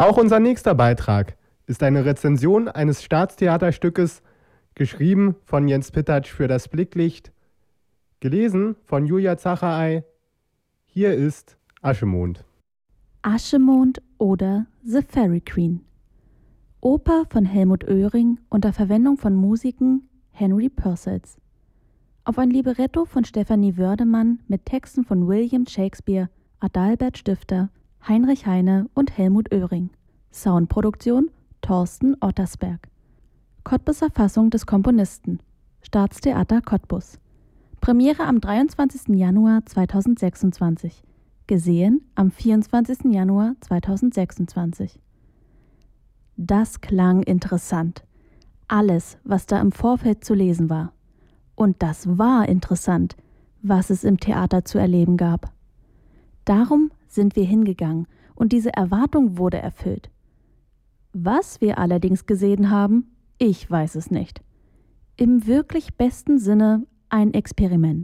Auch unser nächster Beitrag ist eine Rezension eines Staatstheaterstückes, geschrieben von Jens Pittatsch für das Blicklicht, gelesen von Julia Zacherey. Hier ist Aschemond. Aschemond oder The Fairy Queen. Oper von Helmut Oehring unter Verwendung von Musiken Henry Purcells. Auf ein Libretto von Stefanie Wördemann mit Texten von William Shakespeare, Adalbert Stifter, Heinrich Heine und Helmut Oehring. Soundproduktion Thorsten Ottersberg. Cottbuser Fassung des Komponisten. Staatstheater Cottbus. Premiere am 23. Januar 2026. Gesehen am 24. Januar 2026. Das klang interessant. Alles, was da im Vorfeld zu lesen war. Und das war interessant, was es im Theater zu erleben gab. Darum sind wir hingegangen und diese Erwartung wurde erfüllt. Was wir allerdings gesehen haben, ich weiß es nicht. Im wirklich besten Sinne ein Experiment.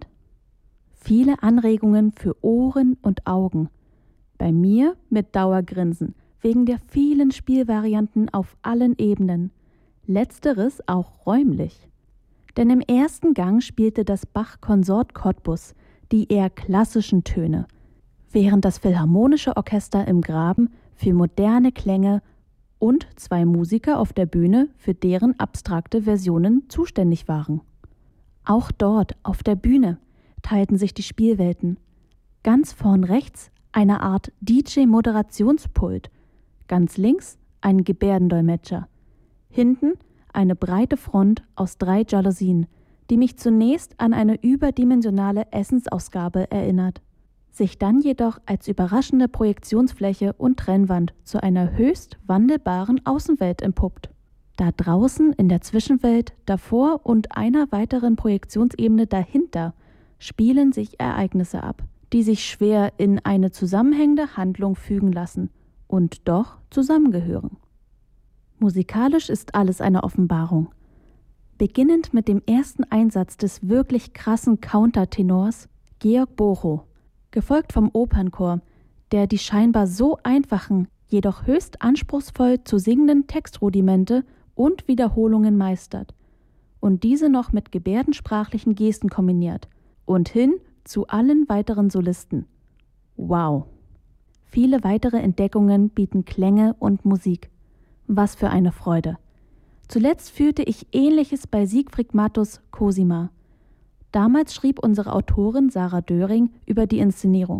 Viele Anregungen für Ohren und Augen. Bei mir mit Dauergrinsen, wegen der vielen Spielvarianten auf allen Ebenen. Letzteres auch räumlich. Denn im ersten Gang spielte das Bach-Konsort Cottbus die eher klassischen Töne, während das Philharmonische Orchester im Graben für moderne Klänge und 2 Musiker auf der Bühne für deren abstrakte Versionen zuständig waren. Auch dort, auf der Bühne, teilten sich die Spielwelten. Ganz vorn rechts eine Art DJ-Moderationspult, ganz links ein Gebärdendolmetscher, hinten eine breite Front aus 3 Jalousien, die mich zunächst an eine überdimensionale Essensausgabe erinnert, sich dann jedoch als überraschende Projektionsfläche und Trennwand zu einer höchst wandelbaren Außenwelt entpuppt. Da draußen in der Zwischenwelt, davor und einer weiteren Projektionsebene dahinter spielen sich Ereignisse ab, die sich schwer in eine zusammenhängende Handlung fügen lassen und doch zusammengehören. Musikalisch ist alles eine Offenbarung. Beginnend mit dem ersten Einsatz des wirklich krassen Countertenors Georg Bochow, gefolgt vom Opernchor, der die scheinbar so einfachen, jedoch höchst anspruchsvoll zu singenden Textrudimente und Wiederholungen meistert und diese noch mit gebärdensprachlichen Gesten kombiniert und hin zu allen weiteren Solisten. Wow! Viele weitere Entdeckungen bieten Klänge und Musik. Was für eine Freude! Zuletzt fühlte ich Ähnliches bei Siegfried Matthus' Cosima. Damals schrieb unsere Autorin Sarah Döring über die Inszenierung.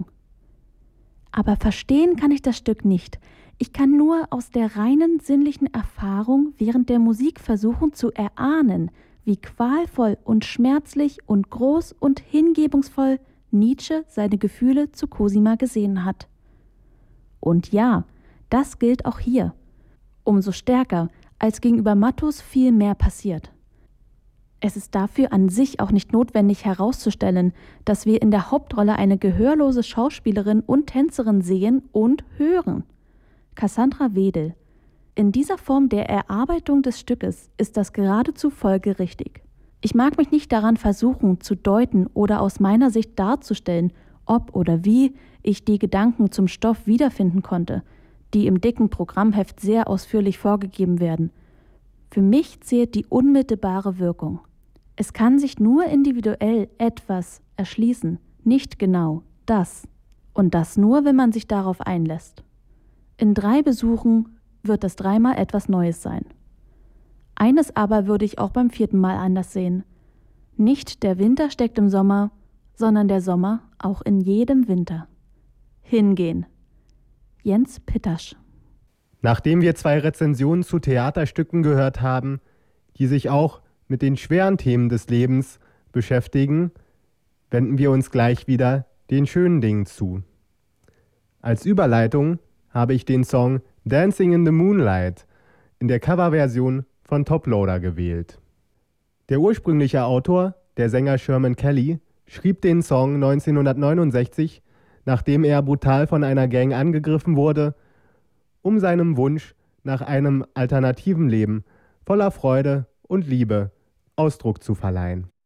Aber verstehen kann ich das Stück nicht. Ich kann nur aus der reinen sinnlichen Erfahrung während der Musik versuchen zu erahnen, wie qualvoll und schmerzlich und groß und hingebungsvoll Nietzsche seine Gefühle zu Cosima gesehen hat. Und ja, das gilt auch hier. Umso stärker, als gegenüber Matthus viel mehr passiert. Es ist dafür an sich auch nicht notwendig herauszustellen, dass wir in der Hauptrolle eine gehörlose Schauspielerin und Tänzerin sehen und hören. Cassandra Wedel. In dieser Form der Erarbeitung des Stückes ist das geradezu folgerichtig. Ich mag mich nicht daran versuchen, zu deuten oder aus meiner Sicht darzustellen, ob oder wie ich die Gedanken zum Stoff wiederfinden konnte, die im dicken Programmheft sehr ausführlich vorgegeben werden. Für mich zählt die unmittelbare Wirkung. Es kann sich nur individuell etwas erschließen, nicht genau das. Und das nur, wenn man sich darauf einlässt. In 3 Besuchen wird das 3-mal etwas Neues sein. Eines aber würde ich auch beim 4. Mal anders sehen. Nicht der Winter steckt im Sommer, sondern der Sommer auch in jedem Winter. Hingehen. Jens Pittatsch. Nachdem wir 2 Rezensionen zu Theaterstücken gehört haben, die sich auch mit den schweren Themen des Lebens beschäftigen, wenden wir uns gleich wieder den schönen Dingen zu. Als Überleitung habe ich den Song Dancing in the Moonlight in der Coverversion von Toploader gewählt. Der ursprüngliche Autor, der Sänger Sherman Kelly, schrieb den Song 1969, nachdem er brutal von einer Gang angegriffen wurde, um seinem Wunsch nach einem alternativen Leben voller Freude und Liebe Ausdruck zu verleihen.